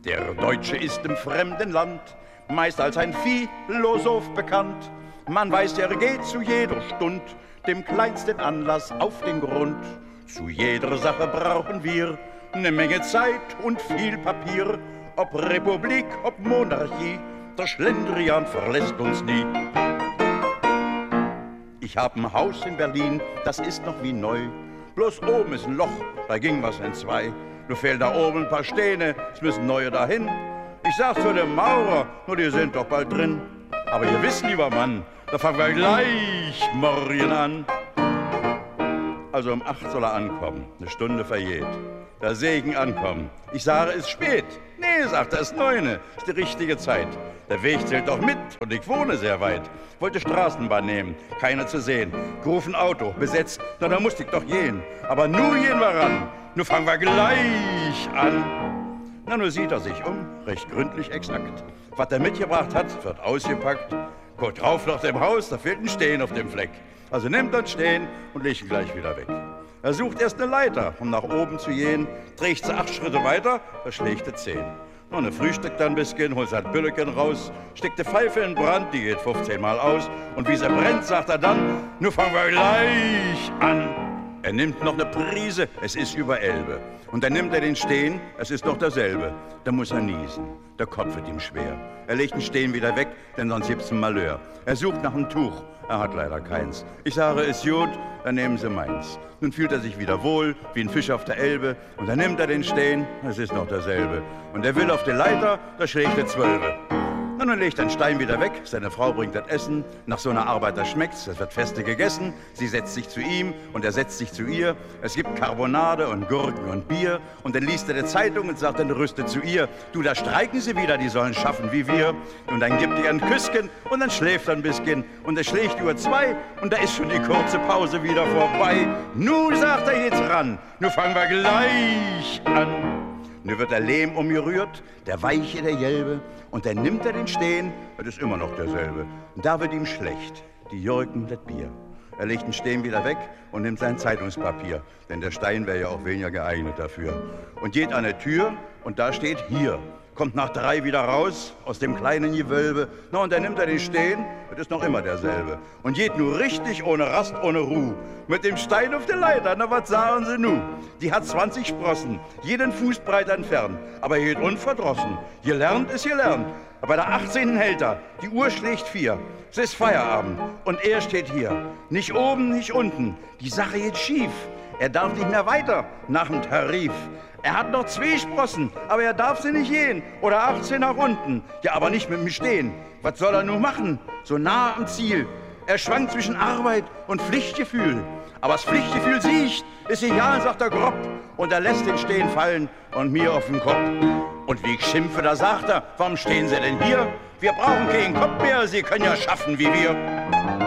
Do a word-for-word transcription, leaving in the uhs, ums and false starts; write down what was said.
Der Deutsche ist im fremden Land meist als ein Philosoph bekannt. Man weiß, er geht zu jeder Stund dem kleinsten Anlass auf den Grund. Zu jeder Sache brauchen wir eine Menge Zeit und viel Papier. Ob Republik, ob Monarchie, der Schlendrian verlässt uns nie. Ich hab ein Haus in Berlin, das ist noch wie neu. Bloß oben ist ein Loch, da ging was in zwei. Nur fehlen da oben ein paar Steine, es müssen neue dahin. Ich sag zu dem Maurer, nur die sind doch bald drin. Aber ihr wisst, lieber Mann, da fangen wir gleich morgen an. Also um acht soll er ankommen, eine Stunde vergeht. Der Segen ankommen. Ich sage, es ist spät. Nee, sagt er, es ist neune, ist die richtige Zeit. Der Weg zählt doch mit und ich wohne sehr weit. Wollte Straßenbahn nehmen, keiner zu sehen. Gerufen Auto, besetzt, na da musste ich doch gehen. Aber nu gehen wir ran, nu fangen wir gleich an. Na, nu sieht er sich um, recht gründlich exakt. Was er mitgebracht hat, wird ausgepackt. Guckt drauf nach dem Haus, da fehlt ein Stehen auf dem Fleck. Also nimmt er Stehen und legt ihn gleich wieder weg. Er sucht erst eine Leiter, um nach oben zu gehen, trägt sie acht Schritte weiter, da schlägt er zehn. Nun, er frühstückt dann ein bisschen, holt sein Bülleken raus, steckt die Pfeife in Brand, die geht fünfzehn Mal aus. Und wie sie brennt, sagt er dann, nu fangen wir gleich an. Er nimmt noch eine Prise, es ist über Elbe. Und dann nimmt er den Stehen, es ist noch derselbe. Da muss er niesen, der Kopf wird ihm schwer. Er legt den Stehen wieder weg, denn sonst gibt's ein Malheur. Er sucht nach einem Tuch, er hat leider keins. Ich sage, ist gut, dann nehmen Sie meins. Nun fühlt er sich wieder wohl, wie ein Fisch auf der Elbe. Und dann nimmt er den Stehen, es ist noch derselbe. Und er will auf die Leiter, da schlägt er Zwölfe. Und dann legt er den Stein wieder weg, seine Frau bringt das Essen. Nach so einer Arbeit, das schmeckt's, es wird feste gegessen. Sie setzt sich zu ihm und er setzt sich zu ihr. Es gibt Carbonade und Gurken und Bier. Und dann liest er die Zeitung und sagt dann rüstet zu ihr. Du, da streiken sie wieder, die sollen schaffen wie wir. Und dann gibt ihr ein Küsschen und dann schläft er ein bisschen. Und er schlägt über zwei und da ist schon die kurze Pause wieder vorbei. Nu, sagt er, jetzt ran, nu fangen wir gleich an. Nu wird der Lehm umgerührt, der Weiche, der Gelbe. Und dann nimmt er den Stehen, das ist immer noch derselbe. Und da wird ihm schlecht, die Jürgen, das Bier. Er legt den Stehen wieder weg und nimmt sein Zeitungspapier. Denn der Stein wäre ja auch weniger geeignet dafür. Und geht an der Tür und da steht hier. Kommt nach drei wieder raus, aus dem kleinen Gewölbe. Na, und dann nimmt er den Stehen, das ist noch immer derselbe. Und geht nur richtig, ohne Rast, ohne Ruhe. Mit dem Stein auf der Leiter, na, was sagen Sie nu? Die hat zwanzig Sprossen, jeden Fuß breit entfernt. Aber geht unverdrossen. Gelernt ist gelernt. Aber der achtzehnten hält er, die Uhr schlägt vier. Es ist Feierabend und er steht hier. Nicht oben, nicht unten. Die Sache geht schief. Er darf nicht mehr weiter nach dem Tarif. Er hat noch zwei Sprossen, aber er darf sie nicht gehen. Oder achtzehn nach unten. Ja, aber nicht mit dem Stehen. Was soll er nun machen? So nah am Ziel. Er schwankt zwischen Arbeit und Pflichtgefühl. Aber das Pflichtgefühl sieht, ist egal, sagt er grob. Und er lässt den Stehen fallen und mir auf den Kopf. Und wie ich schimpfe, da sagt er, warum stehen Sie denn hier? Wir brauchen keinen Kopf mehr, Sie können ja schaffen wie wir.